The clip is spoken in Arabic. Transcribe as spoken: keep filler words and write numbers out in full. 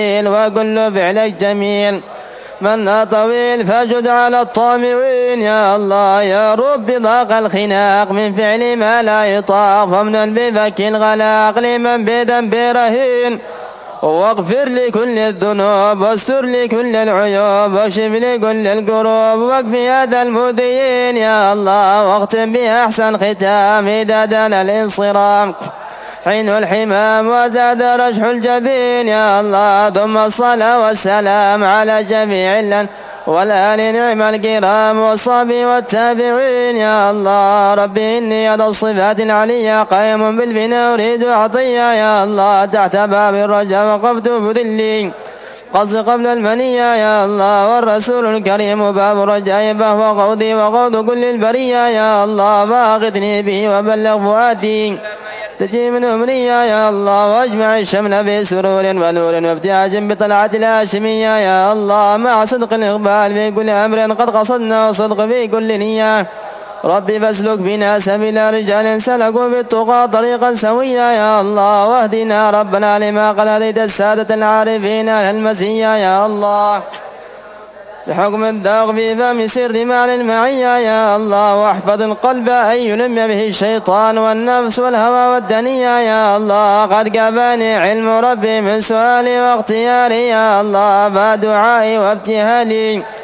وكل فعلك جميل. من طويل فجد على الطامعين يا الله. يا رب ضاق الخناق من فعل ما لا يطاق، فمن بفك الغلاق لمن بذنب رهين. واغفر لكل الذنوب واستر لكل العيوب واكشف لكل الكروب واكفي هذا المؤذيين يا الله. واختم بأحسن ختام إذا دنا الانصرام حين الحمام وزاد رجح الجبين يا الله. ثم الصلاة والسلام على جميع الأن والآل نعم الكرام والصحب والتابعين يا الله. ربي إني على الصفات العليا قائم بالبناء أريد عطية يا الله. تحت باب الرجاء وقفت بذلي قصد قبل المنية يا الله. والرسول الكريم باب الرجاء فهو قوضي وقوض كل البرية يا الله. فأغثني به وبلغ فؤادي تجي من أمنية يا الله. واجمع الشمل بسرور ونور وابتهاج بطلعة الهاشمية يا الله. مع صدق الإقبال في كل أمر قد قصدنا وصدق في كل نية. ربي فاسلك بنا سبيل رجال سلكوا بالتقى طريقا سويا يا الله. واهدنا ربنا لما قد هديت السادة العارفين أهل المسيا يا الله. بحكم الذوق في فم سر معنى المعية يا الله. واحفظ القلب أن يلم به الشيطان والنفس والهوى والدنيا يا الله. قد كفاني علم ربي من سؤالي واختياري يا الله. فدعائي وابتهالي